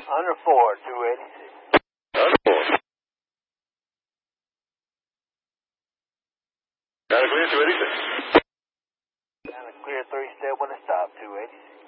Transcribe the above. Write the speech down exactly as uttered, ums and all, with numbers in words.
Under four, two eighty-six. Under four. Got a clear, two eighty-six. Got a clear three step when it stopped, two eighty-six.